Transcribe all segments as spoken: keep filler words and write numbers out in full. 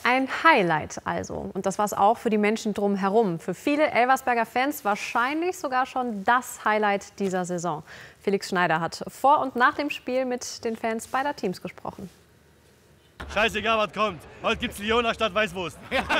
Ein Highlight also. Und das war es auch für die Menschen drumherum. Für viele Elversberger Fans wahrscheinlich sogar schon das Highlight dieser Saison. Felix Schneider hat vor und nach dem Spiel mit den Fans beider Teams gesprochen. Scheißegal, was kommt. Heute gibt's Lyoner statt Weißwurst.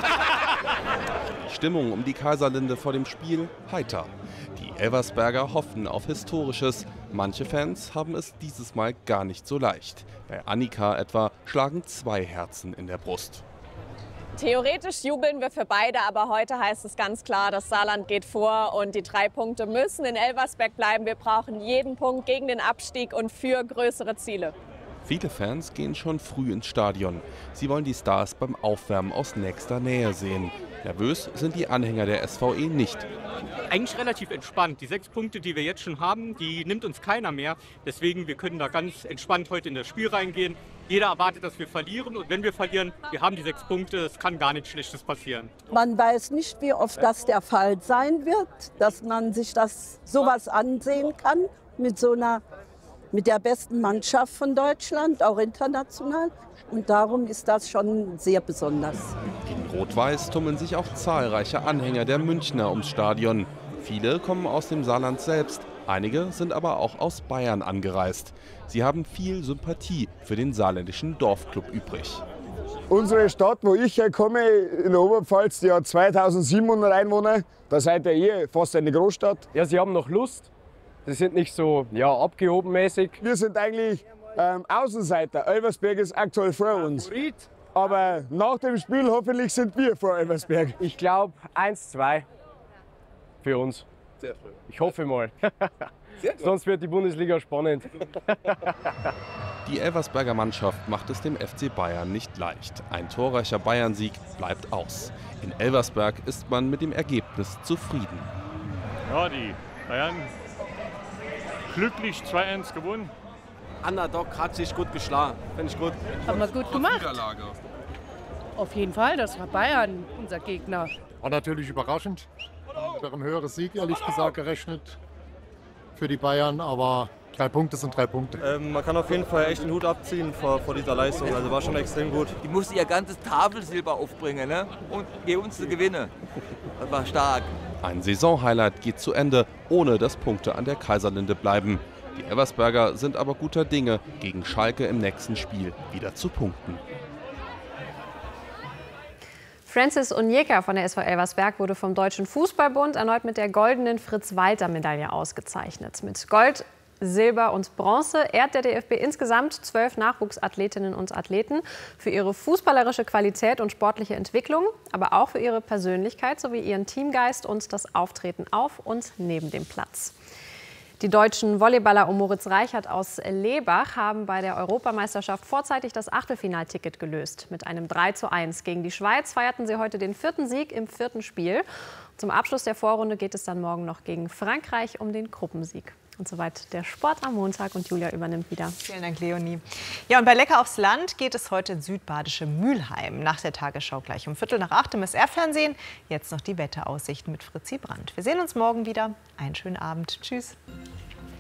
Die Stimmung um die Kaiserlinde vor dem Spiel heiter. Die Elversberger hoffen auf Historisches. Manche Fans haben es dieses Mal gar nicht so leicht. Bei Annika etwa schlagen zwei Herzen in der Brust. Theoretisch jubeln wir für beide, aber heute heißt es ganz klar, das Saarland geht vor und die drei Punkte müssen in Elversberg bleiben. Wir brauchen jeden Punkt gegen den Abstieg und für größere Ziele. Viele Fans gehen schon früh ins Stadion. Sie wollen die Stars beim Aufwärmen aus nächster Nähe sehen. Nervös sind die Anhänger der S V E nicht. Eigentlich relativ entspannt. Die sechs Punkte, die wir jetzt schon haben, die nimmt uns keiner mehr. Deswegen, wir können da ganz entspannt heute in das Spiel reingehen. Jeder erwartet, dass wir verlieren. Und wenn wir verlieren, wir haben die sechs Punkte. Es kann gar nichts Schlechtes passieren. Man weiß nicht, wie oft das der Fall sein wird, dass man sich das sowas ansehen kann mit so einer, mit der besten Mannschaft von Deutschland, auch international. Und darum ist das schon sehr besonders. In Rot-Weiß tummeln sich auch zahlreiche Anhänger der Münchner ums Stadion. Viele kommen aus dem Saarland selbst, einige sind aber auch aus Bayern angereist. Sie haben viel Sympathie für den saarländischen Dorfclub übrig. Unsere Stadt, wo ich herkomme, in der Oberpfalz, die hat zweitausendsiebenhundert Einwohner. Da seid ihr eh fast eine Großstadt. Ja, sie haben noch Lust. Sie sind nicht so ja, abgehobenmäßig. Wir sind eigentlich ähm, Außenseiter. Elversberg ist aktuell vor uns. Aber nach dem Spiel hoffentlich sind wir vor Elversberg. Ich glaube eins zwei für uns. Sehr früh. Ich hoffe mal. Sonst wird die Bundesliga spannend. Die Elversberger Mannschaft macht es dem F C Bayern nicht leicht. Ein torreicher Bayern-Sieg bleibt aus. In Elversberg ist man mit dem Ergebnis zufrieden. Ja, die Bayern glücklich zwei eins gewonnen. Underdog hat sich gut geschlagen. Finde ich gut. Haben wir gut gemacht. Auf jeden Fall, das war Bayern, unser Gegner. War natürlich überraschend. Mit einem höheren Sieg, ehrlich gesagt, gerechnet für die Bayern. Aber drei Punkte sind drei Punkte. Ähm, man kann auf jeden Fall echt den Hut abziehen vor, vor dieser Leistung. Also war schon extrem gut. Die musste ihr ganzes Tafelsilber aufbringen, ne? Und gegen uns zu gewinnen. Das war stark. Ein Saisonhighlight geht zu Ende, ohne dass Punkte an der Kaiserlinde bleiben. Die Elversberger sind aber guter Dinge, gegen Schalke im nächsten Spiel wieder zu punkten. Francis Onyeka von der S V Elversberg wurde vom Deutschen Fußballbund erneut mit der goldenen Fritz-Walter-Medaille ausgezeichnet. Mit Gold, Silber und Bronze ehrt der D F B insgesamt zwölf Nachwuchsathletinnen und Athleten für ihre fußballerische Qualität und sportliche Entwicklung, aber auch für ihre Persönlichkeit sowie ihren Teamgeist und das Auftreten auf und neben dem Platz. Die deutschen Volleyballer um Moritz Reichert aus Lebach haben bei der Europameisterschaft vorzeitig das Achtelfinalticket gelöst. Mit einem drei zu eins gegen die Schweiz feierten sie heute den vierten Sieg im vierten Spiel. Zum Abschluss der Vorrunde geht es dann morgen noch gegen Frankreich um den Gruppensieg. Und soweit der Sport am Montag und Julia übernimmt wieder. Vielen Dank, Leonie. Ja, und bei Lecker aufs Land geht es heute ins südbadische Mülheim. Nach der Tagesschau gleich um Viertel nach acht im S R-Fernsehen. Jetzt noch die Wetteraussichten mit Fritzi Brandt. Wir sehen uns morgen wieder. Einen schönen Abend. Tschüss.